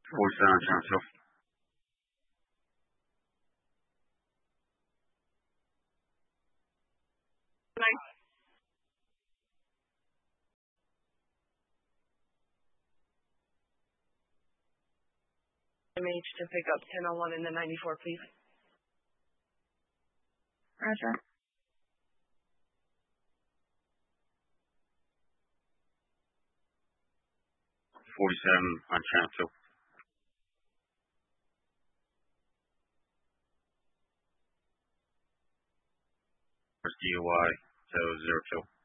47 on channel 2. MH to pick up 1001 in the 94, please. Roger. 47 on channel 2. DUI 002.